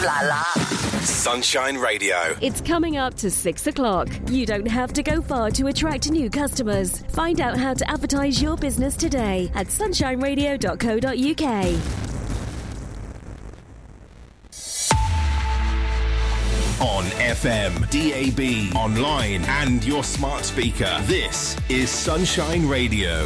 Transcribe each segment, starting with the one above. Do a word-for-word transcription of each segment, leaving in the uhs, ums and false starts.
Ooh la la. Sunshine Radio. It's coming up to six o'clock. You don't have to go far to attract new customers. Find out how to advertise your business today at sunshine radio dot co dot uk. On F M, D A B, online and your smart speaker. This is Sunshine Radio.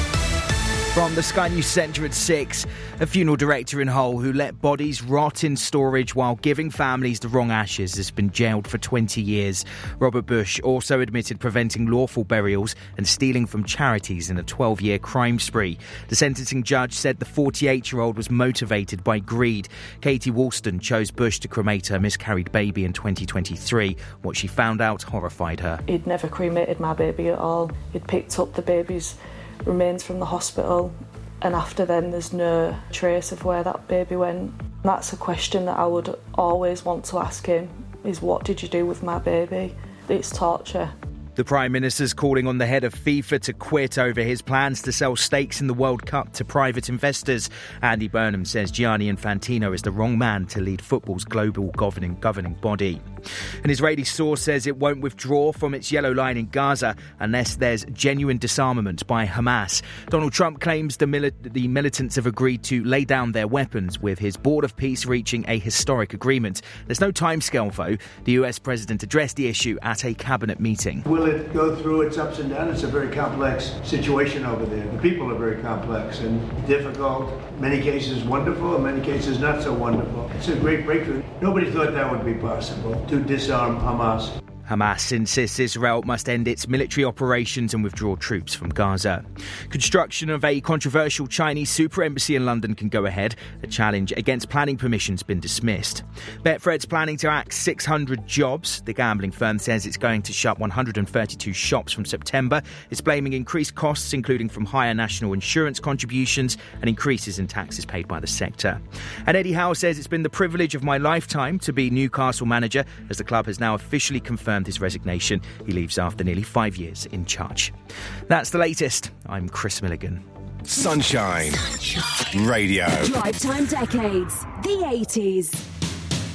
From the Sky News Centre at six, a funeral director in Hull who let bodies rot in storage while giving families the wrong ashes has been jailed for twenty years. Robert Bush also admitted preventing lawful burials and stealing from charities in a twelve-year crime spree. The sentencing judge said the forty-eight-year-old was motivated by greed. Katie Woolston chose Bush to cremate her miscarried baby in twenty twenty-three. What she found out horrified her. He'd never cremated my baby at all. He'd picked up the baby's remains from the hospital, and after then there's no trace of where that baby went. That's a question that I would always want to ask him, is what did you do with my baby? It's torture. The Prime Minister's calling on the head of FIFA to quit over his plans to sell stakes in the World Cup to private investors. Andy Burnham says Gianni Infantino is the wrong man to lead football's global governing governing body. An Israeli source says it won't withdraw from its yellow line in Gaza unless there's genuine disarmament by Hamas. Donald Trump claims the, mili- the militants have agreed to lay down their weapons, with his Board of Peace reaching a historic agreement. There's no timescale, though. The U S president addressed the issue at a cabinet meeting. Will it go through its ups and downs? It's a very complex situation over there. The people are very complex and difficult. Many cases wonderful, in many cases not so wonderful. It's a great breakthrough. Nobody thought that would be possible, to disarm Hamas. Hamas insists Israel must end its military operations and withdraw troops from Gaza. Construction of a controversial Chinese super embassy in London can go ahead. A challenge against planning permission's been dismissed. Betfred's planning to axe six hundred jobs. The gambling firm says it's going to shut one hundred thirty-two shops from September. It's blaming increased costs, including from higher national insurance contributions and increases in taxes paid by the sector. And Eddie Howe says it's been the privilege of my lifetime to be Newcastle manager, as the club has now officially confirmed his resignation. He leaves after nearly five years in charge. That's the latest. I'm Chris Milligan. Sunshine, Sunshine. Radio. Drive Time Decades. The eighties.